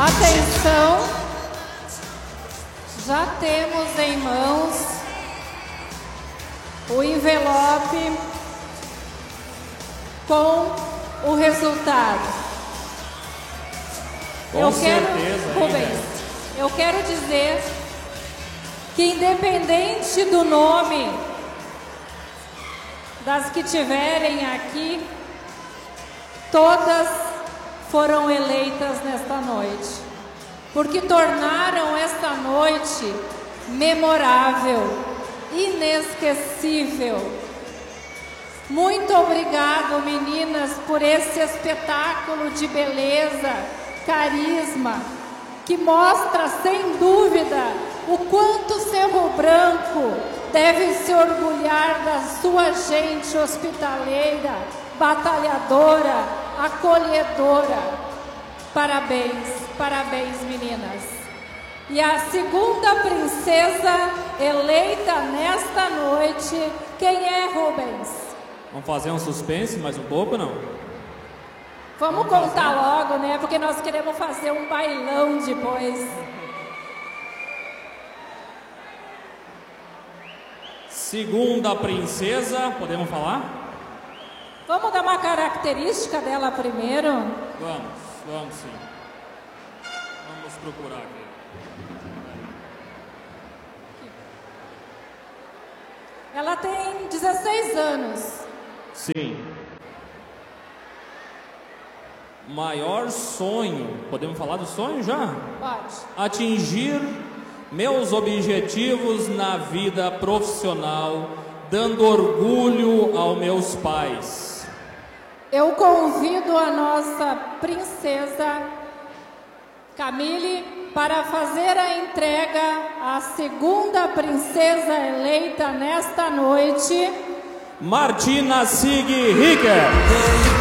Atenção, já temos em mãos o envelope com o resultado. Rubens, eu quero dizer que, independente do nome das que tiverem aqui, todas foram eleitas nesta noite, porque tornaram esta noite memorável, inesquecível. Muito obrigado, meninas, por esse espetáculo de beleza, carisma, que mostra, sem dúvida, o quanto Cerro Branco deve se orgulhar da sua gente hospitaleira, batalhadora, acolhedora. Parabéns, parabéns, meninas. E a segunda princesa eleita nesta noite, quem é, Rubens? Vamos fazer um suspense mais um pouco, não? Vamos contar logo, né? Porque nós queremos fazer um bailão depois. Segunda princesa, podemos falar? Vamos dar uma característica dela primeiro? Vamos sim. Vamos procurar aqui. Ela tem 16 anos. Sim. Maior sonho, podemos falar do sonho já? Pode. Atingir meus objetivos na vida profissional, dando orgulho aos meus pais. Eu convido a nossa princesa Camille para fazer a entrega à segunda princesa eleita nesta noite, Martina Sig Ricker.